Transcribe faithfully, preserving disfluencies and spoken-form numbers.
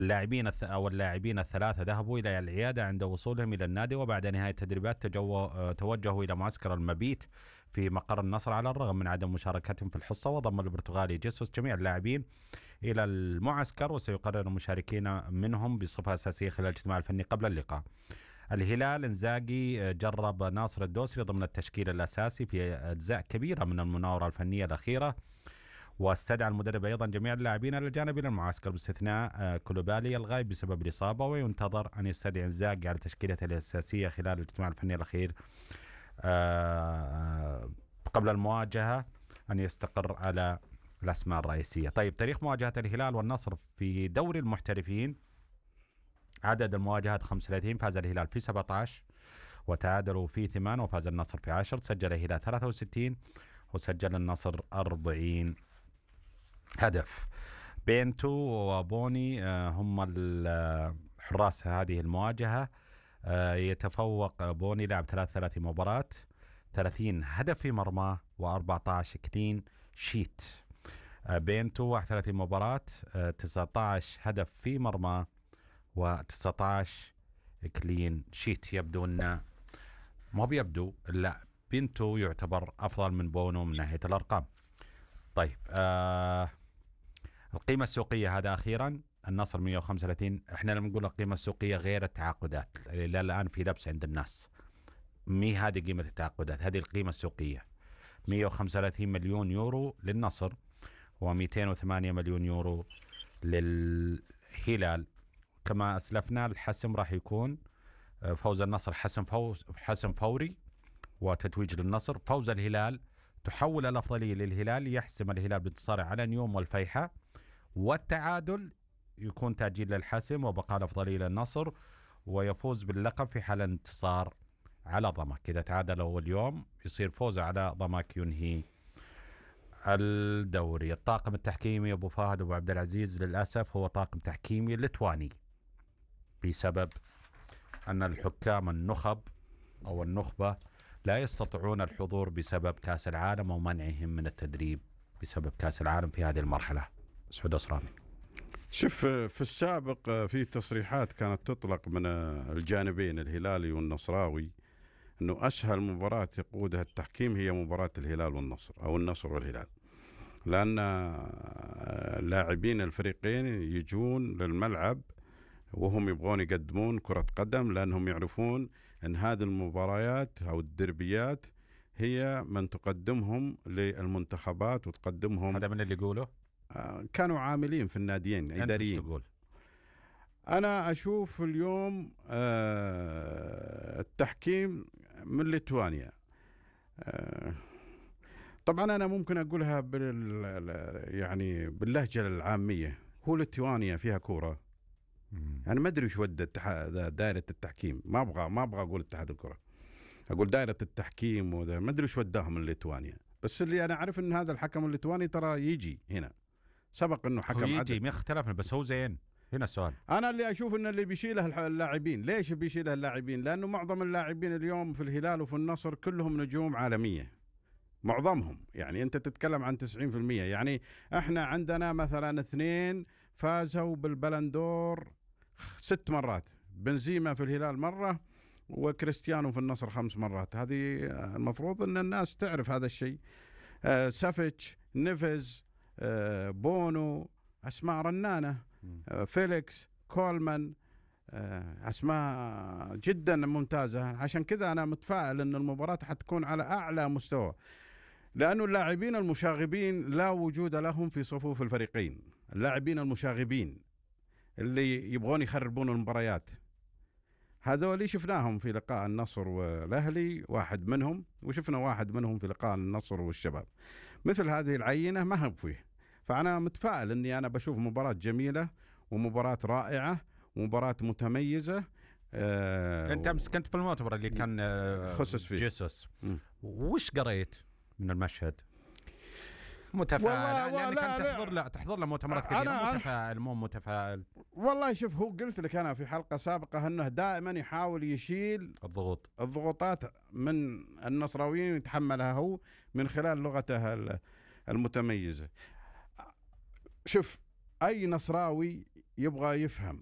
اللاعبين الث... أو اللاعبين الثلاثة ذهبوا إلى العيادة عند وصولهم إلى النادي، وبعد نهاية التدريبات تجو... توجهوا إلى معسكر المبيت في مقر النصر على الرغم من عدم مشاركتهم في الحصة. وضم البرتغالي جيسوس جميع اللاعبين إلى المعسكر، وسيقرر المشاركين منهم بصفة أساسية خلال الاجتماع الفني قبل اللقاء. الهلال إنزاغي جرب ناصر الدوسري ضمن التشكيل الأساسي في أجزاء كبيرة من المناورة الفنية الأخيرة، واستدعى المدرب أيضا جميع اللاعبين على الجانب إلى المعسكر باستثناء كولوبالي الغايب بسبب الإصابة، وينتظر أن يستدعي إنزاغي على تشكيلته الأساسية خلال الاجتماع الفني الأخير قبل المواجهة أن يستقر على الأسماء الرئيسية. طيب، تاريخ مواجهة الهلال والنصر في دوري المحترفين: عدد المواجهات خمسة وثلاثين، فاز الهلال في سبعة عشر وتعادلوا في ثمانية، وفاز النصر في عشرة. سجل الهلال ثلاثة وستين وسجل النصر أربعين هدف. بينتو وبوني هم حراس هذه المواجهة. يتفوق بوني، لعب ثلاثة وثلاثين مباراة، ثلاثين هدف في مرماه وأربعة عشر كلين شيت. بينتو واحد وثلاثين مباراة، تسعة عشر هدف في مرماه وتسعة عشر كلين شيت. يبدو أن ما بيبدو، لا، بينتو يعتبر أفضل من بونو من ناحية الأرقام. طيب، آه القيمة السوقية هذا أخيرا: النصر مئة وخمسة وثلاثين. احنا لما نقول القيمة السوقية غير التعاقدات، إلى الآن في لبس عند الناس، مي هذه قيمة التعاقدات، هذه القيمة السوقية. مئة وخمسة وثلاثين مليون يورو للنصر ومئتين وثمانية مليون يورو للهلال. كما أسلفنا الحسم راح يكون فوز النصر حسم فوز حسم فوري وتتويج للنصر. فوز الهلال تحول الأفضلية للهلال، يحسم الهلال بانتصاره على نيوم والفيحة، والتعادل يكون تأجيل للحسم وبقاء الأفضلية للنصر، ويفوز باللقب في حال انتصار على ضمك. إذا تعادلوا اليوم يصير فوزه على ضمك ينهي الدوري. الطاقم التحكيمي أبو فهد أبو عبد العزيز للأسف هو طاقم تحكيمي لتواني، بسبب أن الحكام النخب أو النخبة لا يستطيعون الحضور بسبب كأس العالم ومنعهم من التدريب بسبب كأس العالم في هذه المرحلة. سعود أسرامي. شوف، في السابق في تصريحات كانت تطلق من الجانبين الهلالي والنصراوي أنه أسهل مباراة يقودها التحكيم هي مباراة الهلال والنصر أو النصر والهلال، لأن لاعبين الفريقين يجون للملعب وهم يبغون يقدمون كرة قدم، لأنهم يعرفون أن هذه المباريات أو الدربيات هي من تقدمهم للمنتخبات وتقدمهم. هذا من اللي يقوله؟ آه كانوا عاملين في الناديين إداريين. تقول؟ أنا أشوف اليوم آه التحكيم من ليتوانيا. آه طبعا أنا ممكن أقولها بال يعني باللهجة العامية، هو ليتوانيا فيها كورة. يعني ما أدري وش ود دائرة التحكيم، ما أبغى ما أبغى أقول اتحاد الكرة، أقول دائرة التحكيم، وده ما أدري وش وداهم من ليتوانيا. بس اللي أنا أعرف إن هذا الحكم الليتواني ترى يجي هنا، سبق إنه حكم يجي عدل. ما اختلفنا، بس هو زين. هنا السؤال، أنا اللي أشوف إن اللي بيشيله اللاعبين. ليش بيشيله اللاعبين؟ لأنه معظم اللاعبين اليوم في الهلال وفي النصر كلهم نجوم عالمية، معظمهم. يعني أنت تتكلم عن تسعين بالمئة. يعني إحنا عندنا مثلا اثنين فازوا بالبلندور ست مرات، بنزيما في الهلال مرة وكريستيانو في النصر خمس مرات. هذه المفروض أن الناس تعرف هذا الشيء. آه سافيتش، نيفز، آه بونو، أسماء رنانة، آه فيليكس، كولمان، آه أسماء جدا ممتازة. عشان كذا أنا متفائل أن المباراة حتكون على أعلى مستوى، لأنه اللاعبين المشاغبين لا وجود لهم في صفوف الفريقين. اللاعبين المشاغبين اللي يبغون يخربون المباريات، هذول شفناهم في لقاء النصر والأهلي، واحد منهم، وشفنا واحد منهم في لقاء النصر والشباب. مثل هذه العينة ما هو فيه. فأنا متفائل أني أنا بشوف مباراة جميلة ومباراة رائعة ومباراة متميزة. آه أنت أمس كنت في المؤتمر اللي كان آه خصص فيه جيسوس، وش قريت من المشهد؟ متفائل يعني كان تحضر لا تحضر له مؤتمرات كثيرة. متفائل مو متفائل؟ والله شوف، هو قلت لك أنا في حلقة سابقة أنه دائما يحاول يشيل الضغوط الضغوطات من النصراويين يتحملها هو من خلال لغته المتميزة. شوف، أي نصراوي يبغى يفهم